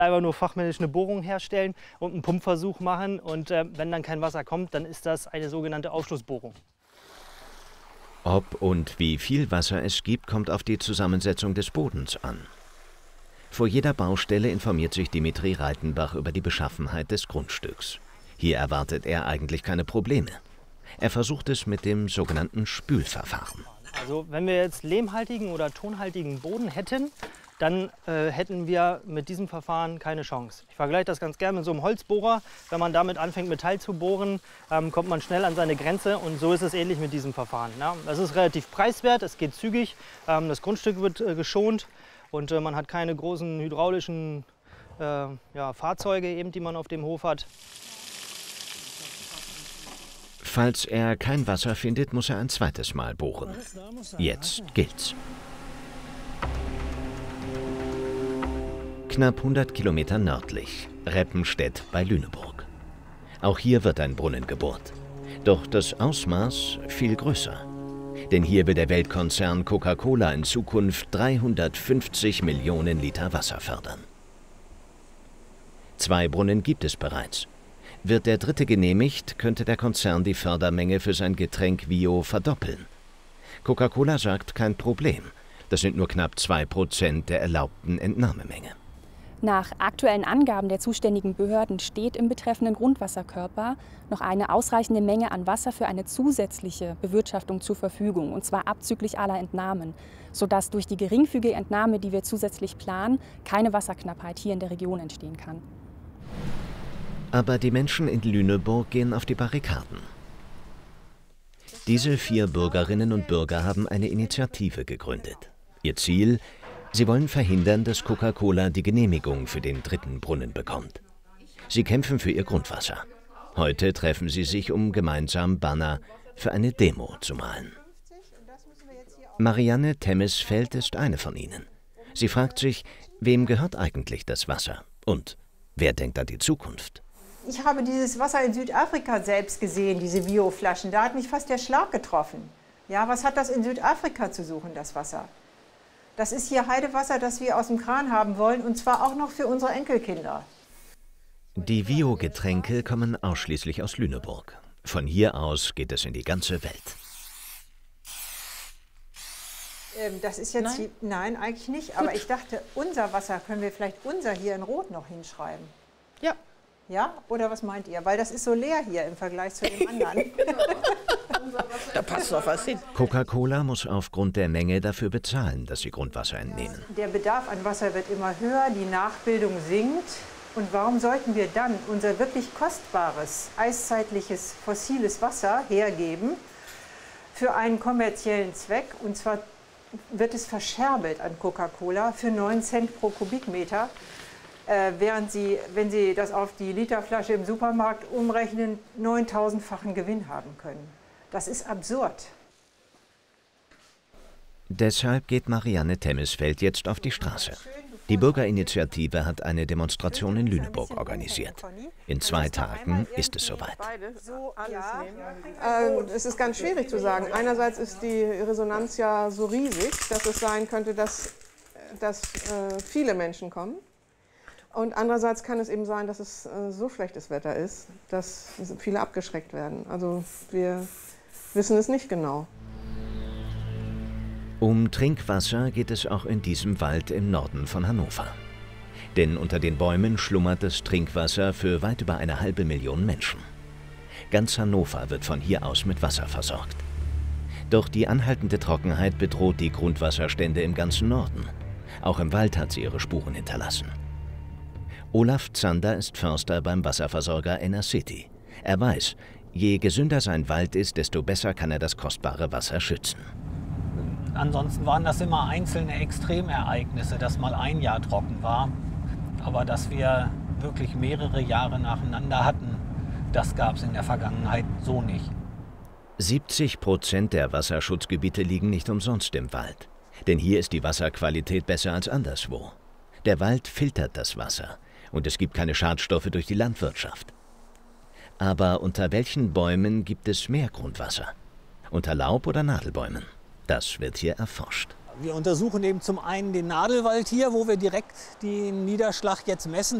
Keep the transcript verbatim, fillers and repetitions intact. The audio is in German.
Einfach nur fachmännisch eine Bohrung herstellen und einen Pumpversuch machen. Und äh, wenn dann kein Wasser kommt, dann ist das eine sogenannte Ausschlussbohrung. Ob und wie viel Wasser es gibt, kommt auf die Zusammensetzung des Bodens an. Vor jeder Baustelle informiert sich Dimitri Reitenbach über die Beschaffenheit des Grundstücks. Hier erwartet er eigentlich keine Probleme. Er versucht es mit dem sogenannten Spülverfahren. Also wenn wir jetzt lehmhaltigen oder tonhaltigen Boden hätten, dann äh, hätten wir mit diesem Verfahren keine Chance. Ich vergleiche das ganz gerne mit so einem Holzbohrer. Wenn man damit anfängt, Metall zu bohren, ähm, kommt man schnell an seine Grenze. Und so ist es ähnlich mit diesem Verfahren. Ja, das ist relativ preiswert, es geht zügig, ähm, das Grundstück wird äh, geschont und äh, man hat keine großen hydraulischen äh, ja, Fahrzeuge, eben, die man auf dem Hof hat. Falls er kein Wasser findet, muss er ein zweites Mal bohren. Jetzt gilt's. Knapp hundert Kilometer nördlich, Reppenstedt bei Lüneburg. Auch hier wird ein Brunnen gebohrt. Doch das Ausmaß viel größer. Denn hier will der Weltkonzern Coca-Cola in Zukunft dreihundertfünfzig Millionen Liter Wasser fördern. Zwei Brunnen gibt es bereits. Wird der dritte genehmigt, könnte der Konzern die Fördermenge für sein Getränk Vio verdoppeln. Coca-Cola sagt, kein Problem. Das sind nur knapp zwei Prozent der erlaubten Entnahmemenge. Nach aktuellen Angaben der zuständigen Behörden steht im betreffenden Grundwasserkörper noch eine ausreichende Menge an Wasser für eine zusätzliche Bewirtschaftung zur Verfügung, und zwar abzüglich aller Entnahmen, sodass durch die geringfügige Entnahme, die wir zusätzlich planen, keine Wasserknappheit hier in der Region entstehen kann. Aber die Menschen in Lüneburg gehen auf die Barrikaden. Diese vier Bürgerinnen und Bürger haben eine Initiative gegründet. Ihr Ziel: Sie wollen verhindern, dass Coca-Cola die Genehmigung für den dritten Brunnen bekommt. Sie kämpfen für ihr Grundwasser. Heute treffen sie sich, um gemeinsam Banner für eine Demo zu malen. Marianne Temesfeld ist eine von ihnen. Sie fragt sich, wem gehört eigentlich das Wasser? Und wer denkt an die Zukunft? Ich habe dieses Wasser in Südafrika selbst gesehen, diese Bio-Flaschen. Da hat mich fast der Schlag getroffen. Ja, was hat das in Südafrika zu suchen, das Wasser? Das ist hier Heidewasser, das wir aus dem Kran haben wollen, und zwar auch noch für unsere Enkelkinder. Die Vio-Getränke kommen ausschließlich aus Lüneburg. Von hier aus geht es in die ganze Welt. Ähm, das ist jetzt nein. Die, nein, eigentlich nicht. Aber Gut. Ich dachte, unser Wasser, können wir vielleicht unser hier in Rot noch hinschreiben? Ja. Ja? Oder was meint ihr? Weil das ist so leer hier im Vergleich zu dem anderen. Da passt noch was hin. Coca-Cola muss aufgrund der Menge dafür bezahlen, dass sie Grundwasser entnehmen. Der Bedarf an Wasser wird immer höher, die Nachbildung sinkt. Und warum sollten wir dann unser wirklich kostbares, eiszeitliches, fossiles Wasser hergeben für einen kommerziellen Zweck? Und zwar wird es verscherbelt an Coca-Cola für neun Cent pro Kubikmeter. Äh, während Sie, wenn Sie das auf die Literflasche im Supermarkt umrechnen, neuntausendfachen Gewinn haben können. Das ist absurd. Deshalb geht Marianne Temesfeld jetzt auf die Straße. Die Bürgerinitiative hat eine Demonstration in Lüneburg organisiert. In zwei Tagen ist es soweit. Äh, es ist ganz schwierig zu sagen. Einerseits ist die Resonanz ja so riesig, dass es sein könnte, dass, dass äh, viele Menschen kommen. Und andererseits kann es eben sein, dass es äh, so schlechtes Wetter ist, dass viele abgeschreckt werden. Also wir wissen es nicht genau. Um Trinkwasser geht es auch in diesem Wald im Norden von Hannover. Denn unter den Bäumen schlummert das Trinkwasser für weit über eine halbe Million Menschen. Ganz Hannover wird von hier aus mit Wasser versorgt. Doch die anhaltende Trockenheit bedroht die Grundwasserstände im ganzen Norden. Auch im Wald hat sie ihre Spuren hinterlassen. Olaf Zander ist Förster beim Wasserversorger Enercity. Er weiß, je gesünder sein Wald ist, desto besser kann er das kostbare Wasser schützen. Ansonsten waren das immer einzelne Extremereignisse, dass mal ein Jahr trocken war. Aber dass wir wirklich mehrere Jahre nacheinander hatten, das gab es in der Vergangenheit so nicht. siebzig Prozent der Wasserschutzgebiete liegen nicht umsonst im Wald. Denn hier ist die Wasserqualität besser als anderswo. Der Wald filtert das Wasser und es gibt keine Schadstoffe durch die Landwirtschaft. Aber unter welchen Bäumen gibt es mehr Grundwasser? Unter Laub- oder Nadelbäumen? Das wird hier erforscht. Wir untersuchen eben zum einen den Nadelwald hier, wo wir direkt den Niederschlag jetzt messen.